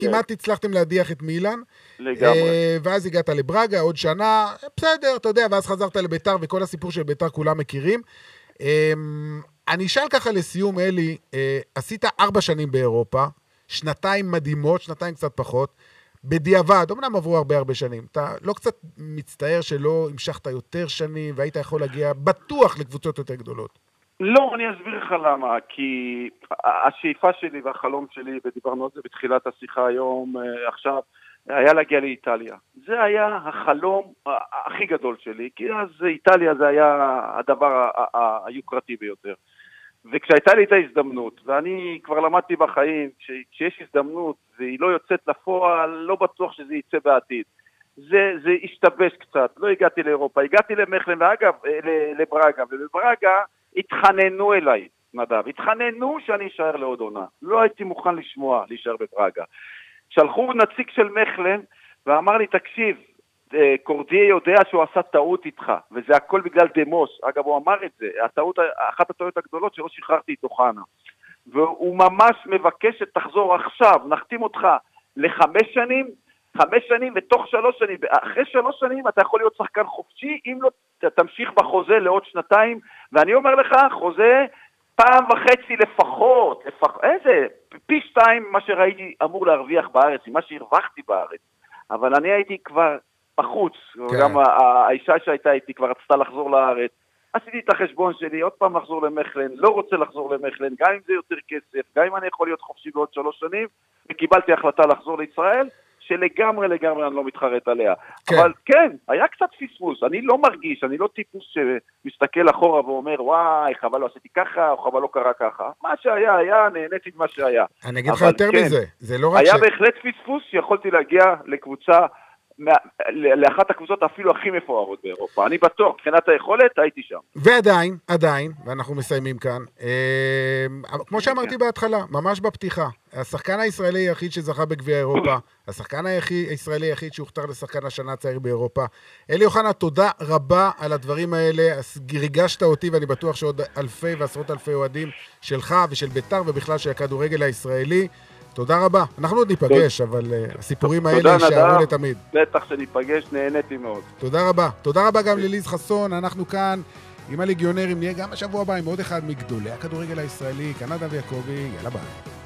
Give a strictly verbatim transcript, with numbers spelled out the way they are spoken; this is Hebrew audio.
כמעט הצלחתם להדיח את מילאן. לגמרי. ואז הגעת לברגה, עוד שנה, בסדר, אתה יודע, ואז חזרת לביתר, וכל הסיפור של ביתר כולם מכירים. אני אשאל ככה לסיום, אלי, עשית ארבע שנים באירופה, שנתיים מדהימות, שנתיים קצת פחות, בדיעבד, אומנם עברו הרבה הרבה שנים, אתה לא קצת מצטער שלא המשכת יותר שנים, והיית יכול להגיע בטוח לקבוצות יותר גדולות? לא, אני אסביר לך למה, כי השאיפה שלי והחלום שלי, ודיברנו על זה בתחילת השיחה היום, עכשיו, היה להגיע לאיטליה. זה היה החלום הכי גדול שלי, כי אז איטליה זה היה הדבר היוקרתי ביותר. וכשהייתה לי את ההזדמנות, ואני כבר למדתי בחיים, כשיש הזדמנות והיא לא יוצאת לפועל, לא בטוח שזה יצא בעתיד. זה, זה השתבש קצת, לא הגעתי לאירופה, הגעתי למכלן, ואגב, לברגה, ובברגה התחננו אליי, נדב, התחננו שאני אשאר לעוד עונה. לא הייתי מוכן לשמוע, להישאר בברגה. שלחו נציג של מכלן, ואמר לי, תקשיב, קורדיה יודע שהוא עשה טעות איתך, וזה הכל בגלל דמוס. אגב, הוא אמר את זה, הטעות, אחת הטעויות הגדולות שלא שחררתי את אוחנה. והוא ממש מבקש שתחזור עכשיו, נחתים אותך לחמש שנים, חמש שנים ותוך שלוש שנים, אחרי שלוש שנים אתה יכול להיות שחקן חופשי, אם לא תמשיך בחוזה לעוד שנתיים, ואני אומר לך, חוזה פעם וחצי לפחות, לפח, איזה, פי שתיים מה שראיתי אמור להרוויח בארץ, מה שהרווחתי בארץ, אבל אני הייתי כבר בחוץ, כן. גם האישה שהייתה איתי כבר רצתה לחזור לארץ, עשיתי את החשבון שלי, עוד פעם לחזור למכלן, לא רוצה לחזור למכלן, גם אם זה יותר כסף, גם אם אני יכול להיות חופשי בעוד שלוש שנים, וקיבלתי החלטה לחזור לישראל, שלגמרי לגמרי אני לא מתחרט עליה. כן. אבל כן, היה קצת פספוס, אני לא מרגיש, אני לא טיפוס שמסתכל אחורה ואומר, וואי, חבל לא עשיתי ככה, או חבל לא קרה ככה. מה שהיה, היה, נהניתי מה שהיה. אני אגיד לך יותר כן, מזה, זה לא רק היה ש... היה בהחלט פספוס שיכולתי להגיע לקבוצה, לאחת הקבוצות אפילו הכי מפוארות באירופה. אני בטוח, מבחינת היכולת, הייתי שם. ועדיין, עדיין, ואנחנו מסיימים כאן, כמו שאמרתי בהתחלה, ממש בפתיחה, השחקן הישראלי היחיד שזכה בגביע אירופה, השחקן הישראלי היחיד שהוכתר לשחקן השנה הצעיר באירופה. אלי אוחנה, תודה רבה על הדברים האלה, ריגשת אותי, ואני בטוח שעוד אלפי ועשרות אלפי אוהדים שלך ושל ביתר, ובכלל של הכדורגל הישראלי. תודה רבה. אנחנו עוד ניפגש, אבל הסיפורים האלה יישארו לתמיד. בטח שניפגש, נהניתי מאוד. תודה רבה. תודה רבה גם לליז חסון. אנחנו כאן עם הליגיונרים, נהיה גם השבוע הבא עם עוד אחד מגדולי הכדורגל הישראלי, קנדה ויעקבי. יאללה ביי.